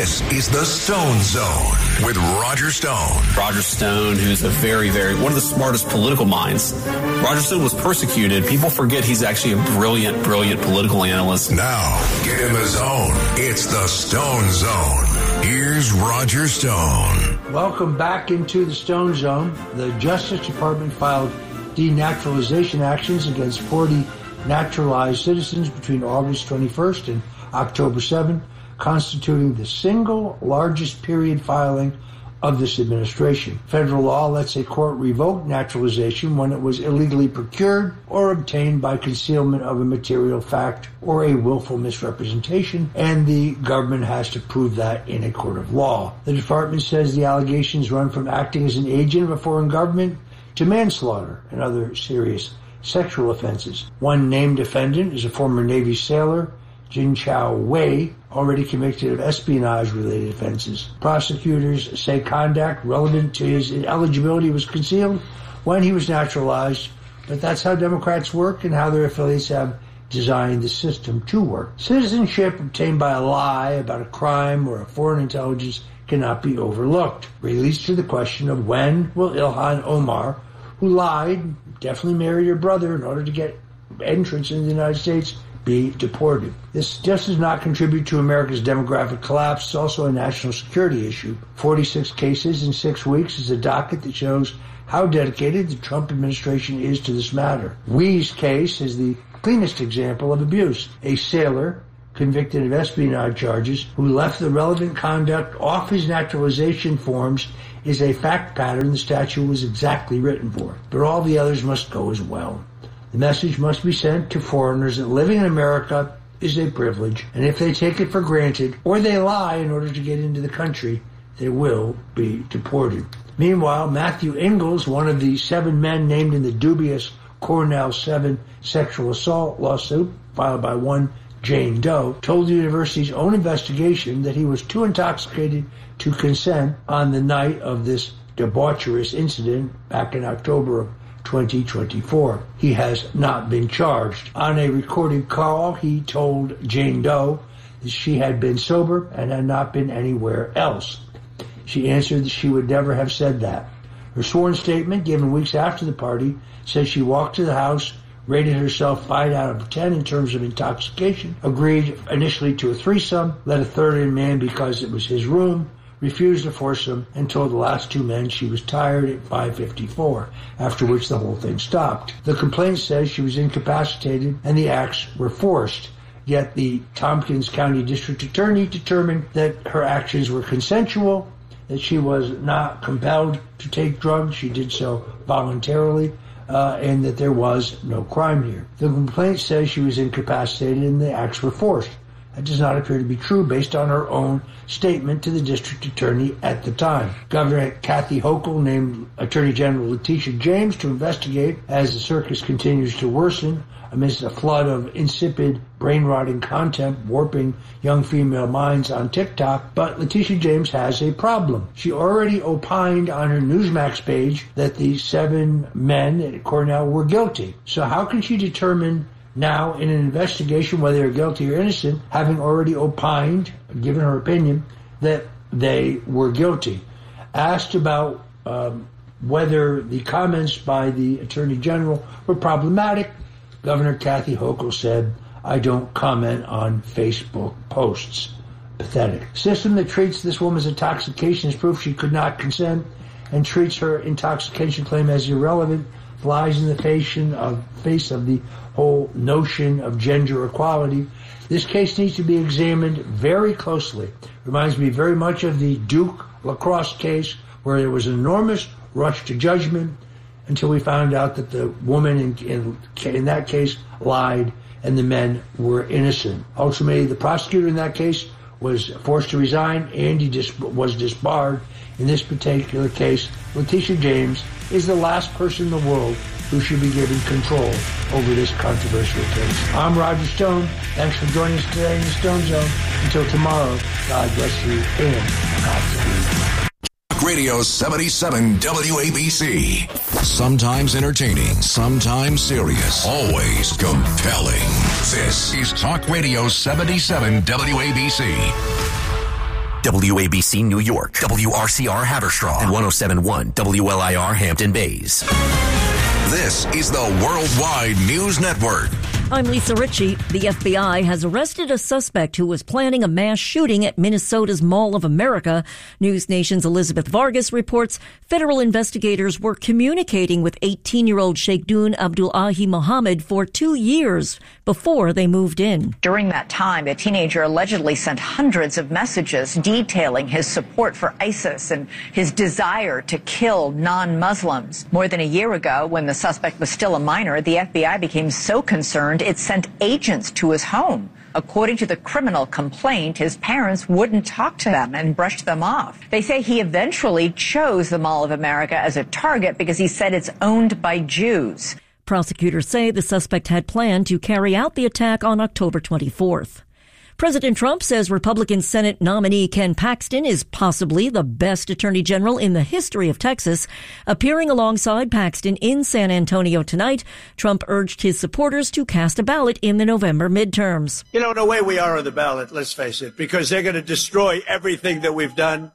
This is the Stone Zone with Roger Stone. Roger Stone, who's a very, one of the smartest political minds. Roger Stone was persecuted. People forget he's actually a brilliant political analyst. Now, get in the zone. It's the Stone Zone. Here's Roger Stone. Welcome back into the Stone Zone. The Justice Department filed denaturalization actions against 40 naturalized citizens between August 21st and October 7th, constituting the single largest period filing of this administration. Federal law lets a court revoke naturalization when it was illegally procured or obtained by concealment of a material fact or a willful misrepresentation, and the government has to prove that in a court of law. The department says the allegations run from acting as an agent of a foreign government to manslaughter and other serious sexual offenses. One named defendant is a former Navy sailor, Jin Chao Wei, already convicted of espionage-related offenses. Prosecutors say conduct relevant to his eligibility was concealed when he was naturalized, but that's how Democrats work and how their affiliates have designed the system to work. Citizenship obtained by a lie about a crime or a foreign intelligence cannot be overlooked. Released to the question of when will Ilhan Omar, who lied, definitely married her brother in order to get entrance into the United States, be deported. This just does not contribute to America's demographic collapse. It's also a national security issue. 46 cases in 6 weeks is a docket that shows how dedicated the Trump administration is to this matter. Wee's case is the cleanest example of abuse. A sailor convicted of espionage charges who left the relevant conduct off his naturalization forms is a fact pattern the statute was exactly written for. But all the others must go as well. The message must be sent to foreigners that living in America is a privilege, and if they take it for granted or they lie in order to get into the country, they will be deported. Meanwhile, Matthew Ingalls, one of the 7 men named in the dubious Cornell 7 sexual assault lawsuit filed by one Jane Doe, told the university's own investigation that he was too intoxicated to consent on the night of this debaucherous incident back in October of 2024. He has not been charged. On a recorded call, he told Jane Doe that she had been sober and had not been anywhere else. She answered that she would never have said that. Her sworn statement, given weeks after the party, says she walked to the house, rated herself 5 out of 10 in terms of intoxication, agreed initially to a threesome, let a third in man because it was his room, refused a foursome, and told the last 2 men she was tired at 5:54, after which the whole thing stopped. The complaint says she was incapacitated and the acts were forced, yet the Tompkins County District Attorney determined that her actions were consensual, that she was not compelled to take drugs, she did so voluntarily, and that there was no crime here. The complaint says she was incapacitated and the acts were forced. That does not appear to be true based on her own statement to the district attorney at the time. Governor Kathy Hochul named Attorney General Letitia James to investigate as the circus continues to worsen amidst a flood of insipid, brain-rotting content warping young female minds on TikTok. But Letitia James has a problem. She already opined on her Newsmax page that the 7 men at Cornell were guilty. So how can she determine now in an investigation whether they're guilty or innocent, having already opined, given her opinion, that they were guilty? Asked about whether the comments by the Attorney General were problematic, Governor Kathy Hochul said, "I don't comment on Facebook posts." Pathetic. System that treats this woman's intoxication as proof she could not consent and treats her intoxication claim as irrelevant flies in the face of the whole notion of gender equality. This case needs to be examined very closely. Reminds me very much of the Duke lacrosse case, where there was an enormous rush to judgment until we found out that the woman in that case lied and the men were innocent. Ultimately, the prosecutor in that case was forced to resign and he was disbarred. In this particular case, Letitia James is the last person in the world who should be given control over this controversial case. I'm Roger Stone. Thanks for joining us today in the Stone Zone. Until tomorrow, God bless you and Godspeed. Radio 77 WABC. Sometimes entertaining, sometimes serious, always compelling. This is Talk Radio 77 WABC. WABC New York, WRCR Haverstraw, and 107.1 WLIR Hampton Bays. This is the Worldwide News Network. I'm Lisa Ritchie. The FBI has arrested a suspect who was planning a mass shooting at Minnesota's Mall of America. News Nation's Elizabeth Vargas reports federal investigators were communicating with 18-year-old Sheikhdun Abdullahi Mohammed for 2 years before they moved in. During that time, the teenager allegedly sent hundreds of messages detailing his support for ISIS and his desire to kill non-Muslims. More than a year ago, when the suspect was still a minor, the FBI became so concerned it sent agents to his home. According to the criminal complaint, his parents wouldn't talk to them and brushed them off. They say he eventually chose the Mall of America as a target because he said it's owned by Jews. Prosecutors say the suspect had planned to carry out the attack on October 24th. President Trump says Republican Senate nominee Ken Paxton is possibly the best attorney general in the history of Texas. Appearing alongside Paxton in San Antonio tonight, Trump urged his supporters to cast a ballot in the November midterms. You know, no way we are on the ballot, let's face it, because they're going to destroy everything that we've done.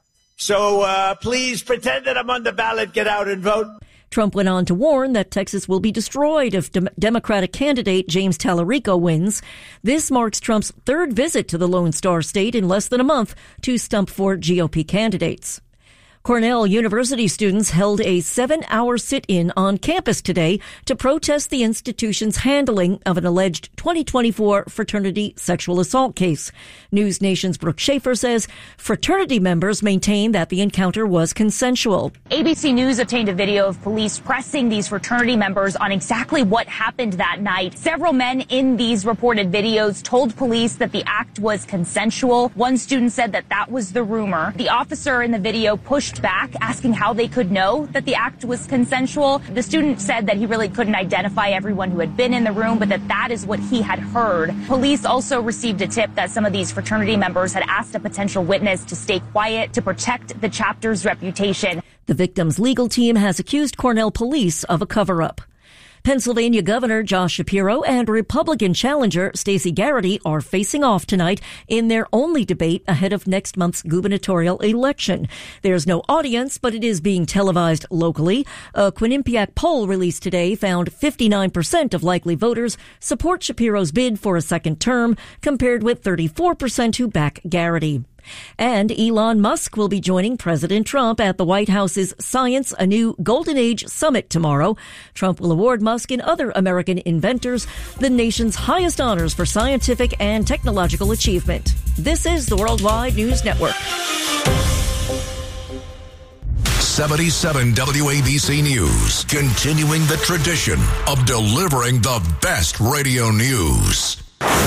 So please pretend that I'm on the ballot, get out and vote. Trump went on to warn that Texas will be destroyed if Democratic candidate James Tallarico wins. This marks Trump's third visit to the Lone Star State in less than a month to stump for GOP candidates. Cornell University students held a 7-hour sit-in on campus today to protest the institution's handling of an alleged 2024 fraternity sexual assault case. News Nation's Brooke Schaefer says fraternity members maintain that the encounter was consensual. ABC News obtained a video of police pressing these fraternity members on exactly what happened that night. Several men in these reported videos told police that the act was consensual. One student said that that was the rumor. The officer in the video pushed back, asking how they could know that the act was consensual. The student said that he really couldn't identify everyone who had been in the room, but that is what he had heard. Police also received a tip that some of these fraternity members had asked a potential witness to stay quiet to protect the chapter's reputation. The victim's legal team has accused Cornell police of a cover-up. Pennsylvania Governor Josh Shapiro and Republican challenger Stacey Garrity are facing off tonight in their only debate ahead of next month's gubernatorial election. There's no audience, but it is being televised locally. A Quinnipiac poll released today found 59% of likely voters support Shapiro's bid for a second term, compared with 34% who back Garrity. And Elon Musk will be joining President Trump at the White House's Science, a New Golden Age Summit tomorrow. Trump will award Musk and other American inventors the nation's highest honors for scientific and technological achievement. This is the Worldwide News Network. 77 WABC News, continuing the tradition of delivering the best radio news.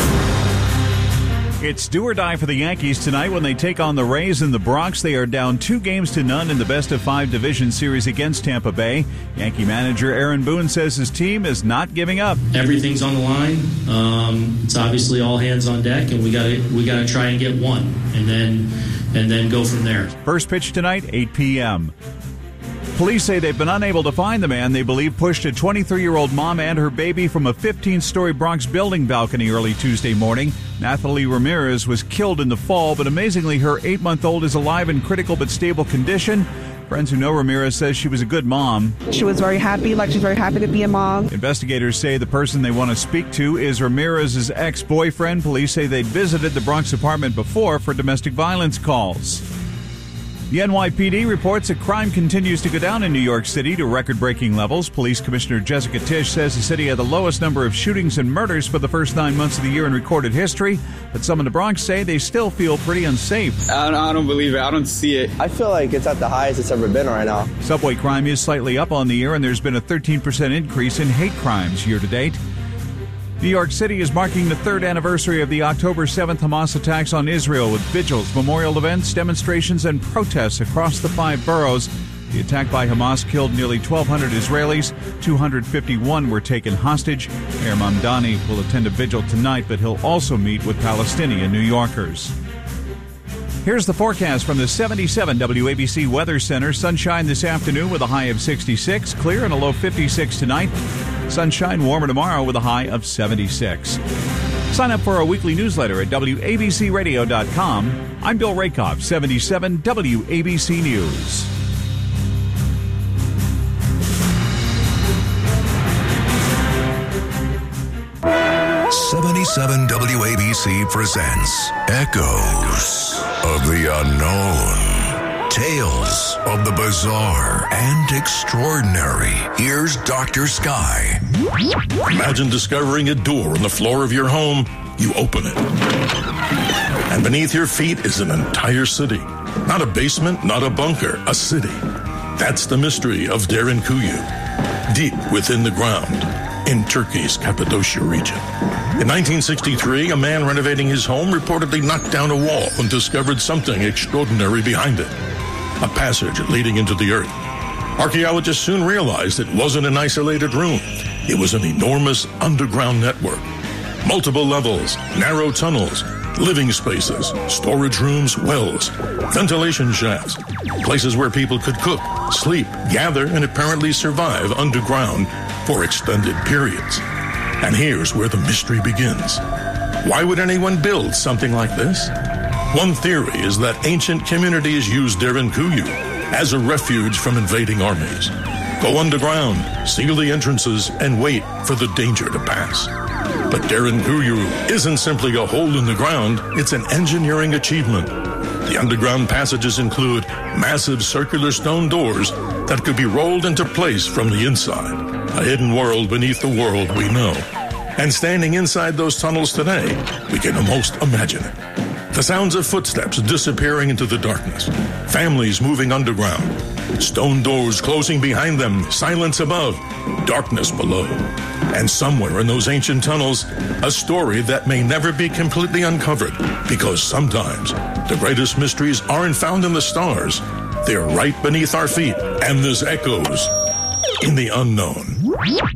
It's do or die for the Yankees tonight when they take on the Rays in the Bronx. They are down 2-0 in the best-of-5 division series against Tampa Bay. Yankee manager Aaron Boone says his team is not giving up. Everything's on the line. It's obviously all hands on deck, and we got to try and get one, and then go from there. First pitch tonight, 8 p.m. Police say they've been unable to find the man they believe pushed a 23-year-old mom and her baby from a 15-story Bronx building balcony early Tuesday morning. Nathalie Ramirez was killed in the fall, but amazingly her 8-month-old is alive in critical but stable condition. Friends who know Ramirez says she was a good mom. She was very happy, she's very happy to be a mom. Investigators say the person they want to speak to is Ramirez's ex-boyfriend. Police say they'd visited the Bronx apartment before for domestic violence calls. The NYPD reports that crime continues to go down in New York City to record-breaking levels. Police Commissioner Jessica Tisch says the city had the lowest number of shootings and murders for the first 9 months of the year in recorded history. But some in the Bronx say they still feel pretty unsafe. I don't believe it. I don't see it. I feel like it's at the highest it's ever been right now. Subway crime is slightly up on the year, and there's been a 13% increase in hate crimes year to date. New York City is marking the third anniversary of the October 7th Hamas attacks on Israel with vigils, memorial events, demonstrations, and protests across the 5 boroughs. The attack by Hamas killed nearly 1,200 Israelis. 251 were taken hostage. Mayor Mamdani will attend a vigil tonight, but he'll also meet with Palestinian New Yorkers. Here's the forecast from the 77 WABC Weather Center. Sunshine this afternoon with a high of 66. Clear and a low 56 tonight. Sunshine warmer tomorrow with a high of 76. Sign up for our weekly newsletter at WABCRadio.com. I'm Bill Rakoff, 77 WABC News. '77 WABC presents Echoes of the Unknown. Tales of the bizarre and extraordinary. Here's Dr. Sky. Imagine discovering a door on the floor of your home. You open it. And beneath your feet is an entire city. Not a basement, not a bunker, a city. That's the mystery of Derinkuyu. Deep within the ground in Turkey's Cappadocia region. In 1963, a man renovating his home reportedly knocked down a wall and discovered something extraordinary behind it. A passage leading into the earth. Archaeologists soon realized it wasn't an isolated room. It was an enormous underground network. Multiple levels, narrow tunnels, living spaces, storage rooms, wells, ventilation shafts, places where people could cook, sleep, gather, and apparently survive underground for extended periods. And here's where the mystery begins. Why would anyone build something like this? One theory is that ancient communities used Derinkuyu as a refuge from invading armies. Go underground, seal the entrances, and wait for the danger to pass. But Derinkuyu isn't simply a hole in the ground, it's an engineering achievement. The underground passages include massive circular stone doors that could be rolled into place from the inside. A hidden world beneath the world we know. And standing inside those tunnels today, we can almost imagine it. The sounds of footsteps disappearing into the darkness. Families moving underground. Stone doors closing behind them. Silence above. Darkness below. And somewhere in those ancient tunnels, a story that may never be completely uncovered. Because sometimes the greatest mysteries aren't found in the stars. They're right beneath our feet. And this echoes in the unknown.